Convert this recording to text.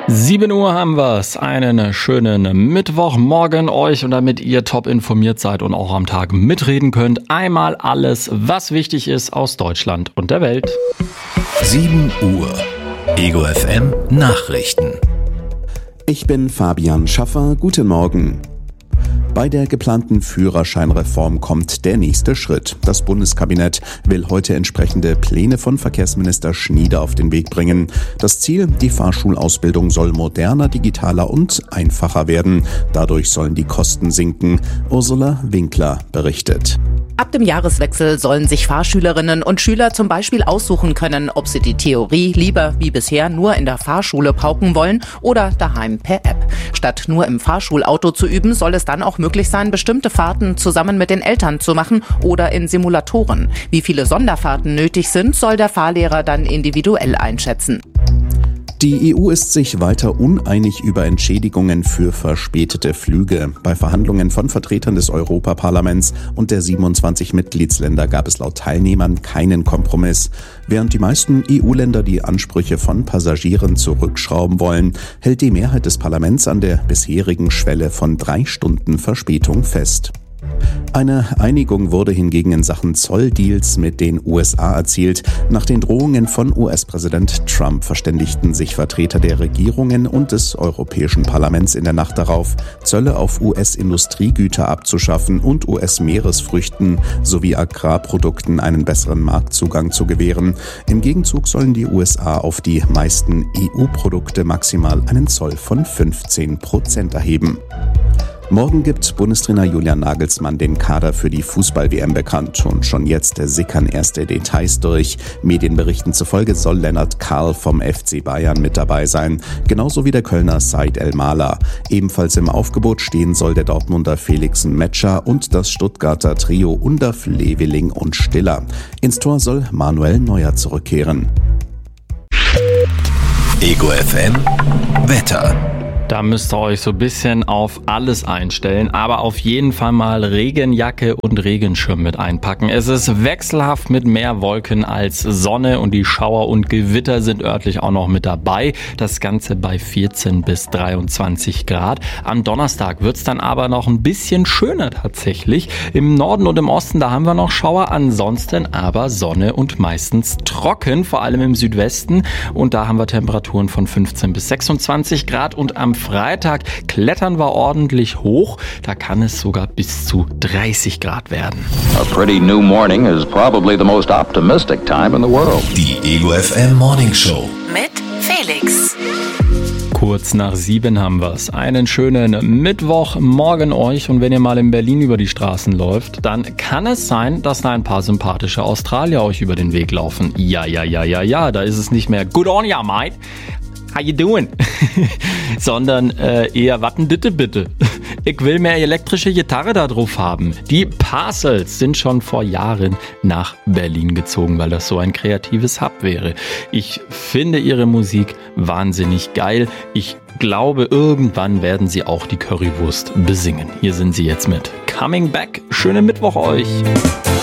7 Uhr haben wir's. Einen schönen Mittwochmorgen euch und damit ihr top informiert seid und auch am Tag mitreden könnt, einmal alles, was wichtig ist aus Deutschland und der Welt. 7 Uhr. Ego FM Nachrichten. Ich bin Fabian Schaffer. Guten Morgen. Bei der geplanten Führerscheinreform kommt der nächste Schritt. Das Bundeskabinett will heute entsprechende Pläne von Verkehrsminister Schnieder auf den Weg bringen. Das Ziel, die Fahrschulausbildung soll moderner, digitaler und einfacher werden. Dadurch sollen die Kosten sinken. Ursula Winkler berichtet. Ab dem Jahreswechsel sollen sich Fahrschülerinnen und Schüler zum Beispiel aussuchen können, ob sie die Theorie lieber wie bisher nur in der Fahrschule pauken wollen oder daheim per App. Statt nur im Fahrschulauto zu üben, soll es dann auch möglich sein, bestimmte Fahrten zusammen mit den Eltern zu machen oder in Simulatoren. Wie viele Sonderfahrten nötig sind, soll der Fahrlehrer dann individuell einschätzen. Die EU ist sich weiter uneinig über Entschädigungen für verspätete Flüge. Bei Verhandlungen von Vertretern des Europaparlaments und der 27 Mitgliedsländer gab es laut Teilnehmern keinen Kompromiss. Während die meisten EU-Länder die Ansprüche von Passagieren zurückschrauben wollen, hält die Mehrheit des Parlaments an der bisherigen Schwelle von 3 Stunden Verspätung fest. Eine Einigung wurde hingegen in Sachen Zolldeals mit den USA erzielt. Nach den Drohungen von US-Präsident Trump verständigten sich Vertreter der Regierungen und des Europäischen Parlaments in der Nacht darauf, Zölle auf US-Industriegüter abzuschaffen und US-Meeresfrüchten sowie Agrarprodukten einen besseren Marktzugang zu gewähren. Im Gegenzug sollen die USA auf die meisten EU-Produkte maximal einen Zoll von 15% erheben. Morgen gibt Bundestrainer Julian Nagelsmann den Kader für die Fußball-WM bekannt und schon jetzt sickern erste Details durch. Medienberichten zufolge soll Lennart Karl vom FC Bayern mit dabei sein, genauso wie der Kölner Said El-Mala. Ebenfalls im Aufgebot stehen soll der Dortmunder Felix Metscher und das Stuttgarter Trio Undav, Leveling und Stiller. Ins Tor soll Manuel Neuer zurückkehren. Ego FM Wetter. Da müsst ihr euch so ein bisschen auf alles einstellen, aber auf jeden Fall mal Regenjacke und Regenschirm mit einpacken. Es ist wechselhaft mit mehr Wolken als Sonne und die Schauer und Gewitter sind örtlich auch noch mit dabei. Das Ganze bei 14 bis 23 Grad. Am Donnerstag wird's dann aber noch ein bisschen schöner tatsächlich. Im Norden und im Osten, da haben wir noch Schauer, ansonsten aber Sonne und meistens trocken, vor allem im Südwesten. Und da haben wir Temperaturen von 15 bis 26 Grad und am Freitag klettern wir ordentlich hoch. Da kann es sogar bis zu 30 Grad werden. A pretty new morning is probably the most optimistic time in the world. Die Ego FM Morning Show Mit Felix. Kurz nach 7 haben wir's. Einen schönen Mittwochmorgen euch und wenn ihr mal in Berlin über die Straßen läuft, dann kann es sein, dass da ein paar sympathische Australier euch über den Weg laufen. Ja, da ist es nicht mehr good on ya, mate. How you doing? Sondern eher watten bitte. Ich will mehr elektrische Gitarre da drauf haben. Die Parcels sind schon vor Jahren nach Berlin gezogen, weil das so ein kreatives Hub wäre. Ich finde ihre Musik wahnsinnig geil. Ich glaube, irgendwann werden sie auch die Currywurst besingen. Hier sind sie jetzt mit Coming Back. Schönen Mittwoch euch.